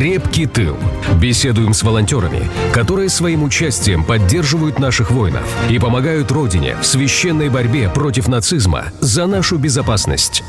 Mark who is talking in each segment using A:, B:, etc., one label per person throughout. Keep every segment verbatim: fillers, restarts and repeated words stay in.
A: Крепкий тыл. Беседуем с волонтерами, которые своим участием поддерживают наших воинов и помогают Родине в священной борьбе против нацизма за нашу безопасность.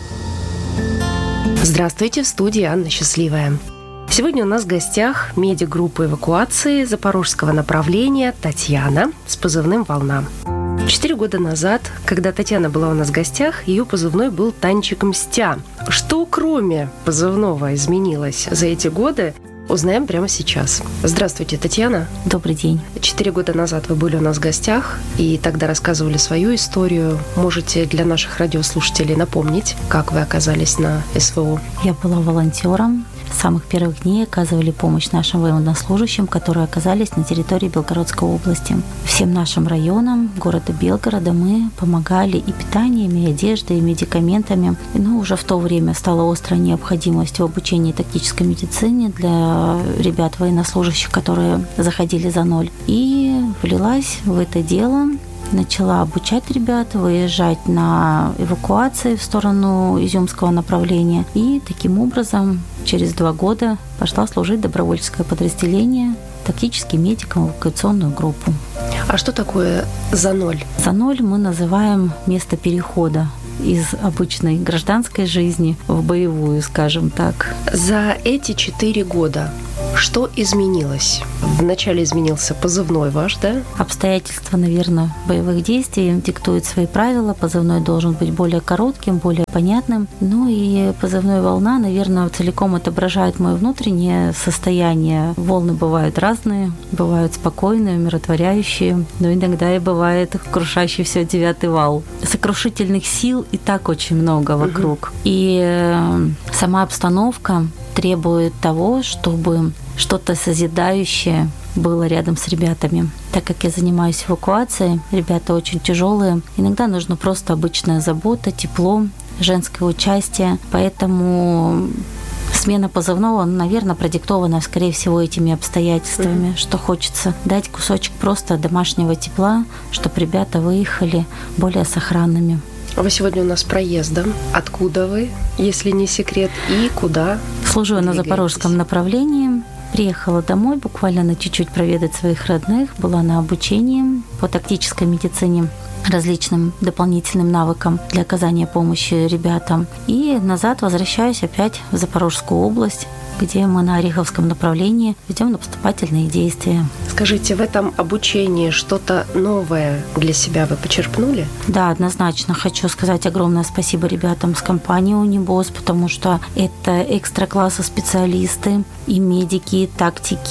B: Здравствуйте, в студии Анна Счастливая. Сегодня у нас в гостях медик группы эвакуации запорожского направления Татьяна с позывным «Волна». Четыре года назад, когда Татьяна была у нас в гостях, ее позывной был «Танчик Мстя». Что кроме позывного изменилось за эти годы, узнаем прямо сейчас. Здравствуйте, Татьяна.
C: Добрый день.
B: Четыре года назад вы были у нас в гостях и тогда рассказывали свою историю. Можете для наших радиослушателей напомнить, как вы оказались на СВО?
C: Я была волонтером. С самых первых дней оказывали помощь нашим военнослужащим, которые оказались на территории Белгородской области. Всем нашим районам города Белгорода мы помогали и питанием, и одеждой, и медикаментами. Но уже в то время стала острая необходимость в обучении тактической медицине для ребят военнослужащих, которые заходили за ноль. И влилась в это дело. Начала обучать ребят, выезжать на эвакуации в сторону Изюмского направления. И таким образом через два года пошла служить в добровольческое подразделение тактическим медиком в эвакуационную группу.
B: А что такое за ноль?
C: За ноль мы называем место перехода из обычной гражданской жизни в боевую, скажем так.
B: За эти четыре года что изменилось? Вначале изменился позывной ваш, да?
C: Обстоятельства, наверное, боевых действий диктуют свои правила. Позывной должен быть более коротким, более понятным. Ну и позывной «Волна», наверное, целиком отображает мое внутреннее состояние. Волны бывают разные, бывают спокойные, умиротворяющие, но иногда и бывает крушащий все девятый вал. Сокрушительных сил и так очень много вокруг. Угу. И сама обстановка требует того, чтобы что-то созидающее было рядом с ребятами. Так как я занимаюсь эвакуацией, ребята очень тяжелые, иногда нужно просто обычная забота, тепло, женское участие. Поэтому смена позывного, наверное, продиктована, скорее всего, этими обстоятельствами, mm-hmm. что хочется дать кусочек просто домашнего тепла, чтобы ребята выехали более сохранными.
B: Вы сегодня у нас проездом. Откуда вы, если не секрет, и куда?
C: Служу на запорожском направлении. Приехала домой буквально на чуть-чуть проведать своих родных. Была на обучении по тактической медицине, различным дополнительным навыкам для оказания помощи ребятам. И назад возвращаюсь опять в Запорожскую область, где мы на Ореховском направлении ведем наступательные действия.
B: Скажите, в этом обучении что-то новое для себя вы почерпнули?
C: Да, однозначно. Хочу сказать огромное спасибо ребятам с компании «Унибос», потому что это экстра-класса специалисты, и медики, и тактики,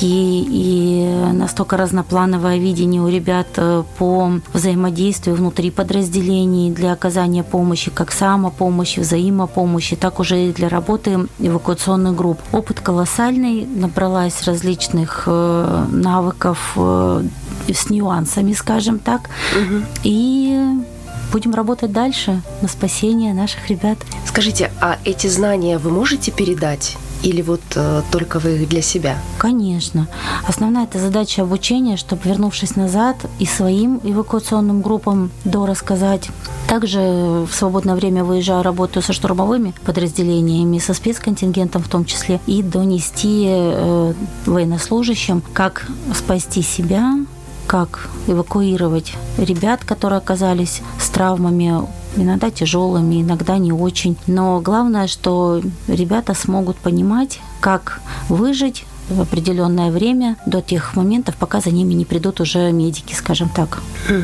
C: и настолько разноплановое видение у ребят по взаимодействию внутри подразделений для оказания помощи, как самопомощи, взаимопомощи, так уже и для работы эвакуационных групп. Опыт колоссальный, набралась различных э, навыков э, с нюансами, скажем так, угу. и будем работать дальше на спасение наших ребят.
B: Скажите, а эти знания вы можете передать? Или вот э, только вы их для себя?
C: Конечно. Основная эта задача обучения, чтобы, вернувшись назад, и своим эвакуационным группам дорассказать. Также в свободное время выезжаю, работаю со штурмовыми подразделениями, со спецконтингентом в том числе, и донести э, военнослужащим, как спасти себя, как эвакуировать ребят, которые оказались с травмами, иногда тяжелыми, иногда не очень. Но главное, что ребята смогут понимать, как выжить в определенное время до тех моментов, пока за ними не придут уже медики, скажем так.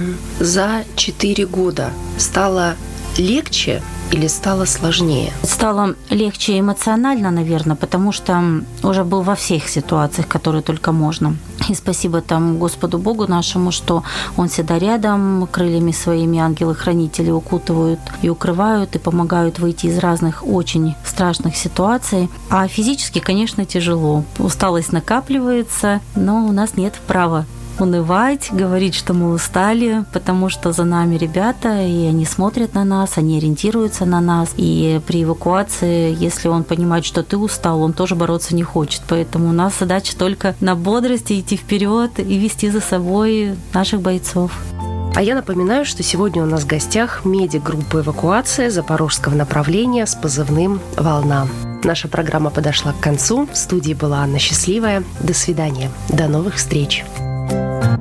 B: За четыре года стало легче или стало сложнее?
C: Стало легче эмоционально, наверное, потому что уже был во всех ситуациях, которые только можно. И спасибо там Господу Богу нашему, что Он всегда рядом, крыльями своими ангелы-хранители укутывают и укрывают, и помогают выйти из разных очень страшных ситуаций. А физически, конечно, тяжело. Усталость накапливается, но у нас нет права унывать, говорить, что мы устали, потому что за нами ребята, и они смотрят на нас, они ориентируются на нас. И при эвакуации, если он понимает, что ты устал, он тоже бороться не хочет. Поэтому у нас задача только на бодрости идти вперед и вести за собой наших бойцов.
B: А я напоминаю, что сегодня у нас в гостях медик группы эвакуации запорожского направления с позывным «Волна». Наша программа подошла к концу. В студии была Анна Счастливая. До свидания. До новых встреч.